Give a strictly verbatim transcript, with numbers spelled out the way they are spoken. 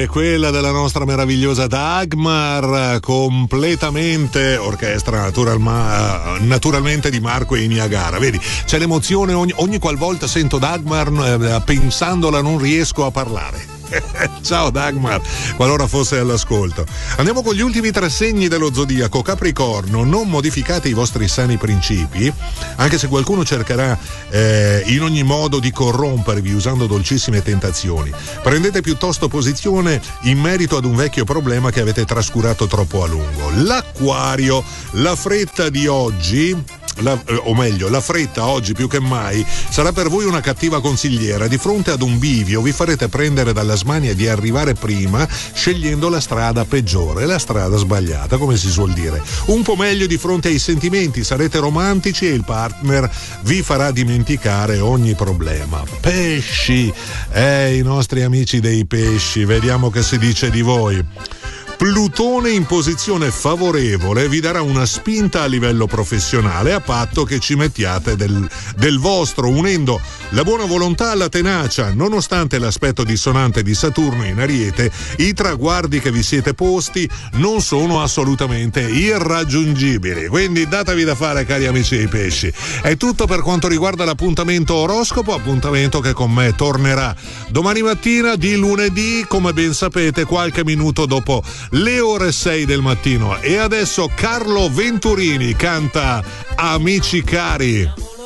è quella della nostra meravigliosa Dagmar, completamente orchestra natural, ma, naturalmente di Marco e Niagara. Vedi, c'è l'emozione ogni, ogni qualvolta sento Dagmar, eh, pensandola non riesco a parlare. Ciao Dagmar, qualora fosse all'ascolto. Andiamo con gli ultimi tre segni dello zodiaco. Capricorno, non modificate i vostri sani principi, anche se qualcuno cercherà eh, in ogni modo di corrompervi usando dolcissime tentazioni. Prendete piuttosto posizione in merito ad un vecchio problema che avete trascurato troppo a lungo. L'Acquario, la fretta di oggi La, o meglio, la fretta oggi più che mai sarà per voi una cattiva consigliera. Di fronte ad un bivio vi farete prendere dalla smania di arrivare prima, scegliendo la strada peggiore, la strada sbagliata, come si suol dire. Un po' meglio di fronte ai sentimenti, sarete romantici e il partner vi farà dimenticare ogni problema. Pesci, eh, i nostri amici dei pesci, vediamo che si dice di voi. Plutone in posizione favorevole vi darà una spinta a livello professionale a patto che ci mettiate del, del vostro, unendo la buona volontà alla tenacia. Nonostante l'aspetto dissonante di Saturno in Ariete, i traguardi che vi siete posti non sono assolutamente irraggiungibili, quindi datevi da fare, cari amici dei pesci. È tutto per quanto riguarda l'appuntamento oroscopo, appuntamento che con me tornerà domani mattina di lunedì, come ben sapete, qualche minuto dopo le ore sei del mattino. E adesso Carlo Venturini canta Amici cari.